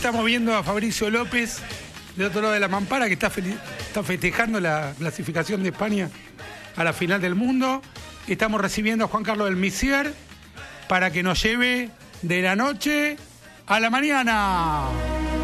estamos viendo a Fabricio López, del otro lado de la mampara, que está festejando la clasificación de España a la final del mundo. Estamos recibiendo a Juan Carlos del Misier para que nos lleve de la noche a la mañana.